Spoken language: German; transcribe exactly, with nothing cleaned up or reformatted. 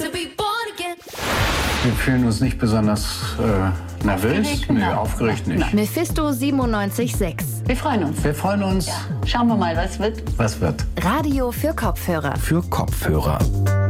Wir fühlen uns nicht besonders äh, nervös. Aufgeregt? Nö, Nein. aufgeregt nicht. Nein. Mephisto siebenundneunzig Komma sechs. Wir freuen uns. Wir freuen uns. Ja. Schauen wir mal, was wird. Was wird? Radio für Kopfhörer. Für Kopfhörer.